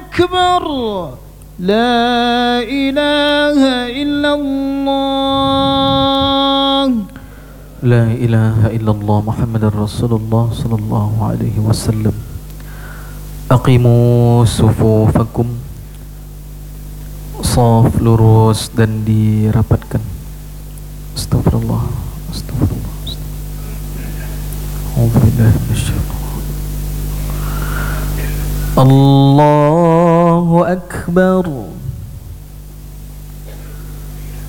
أكبر لا إله إلا الله لا إله إلا الله محمد رسول الله صلى الله عليه وسلم Aqimu sufufakum, saf lurus dan dirapatkan. Astagfirullah, astagfirullah, astagfirullah. Allahu Akbar.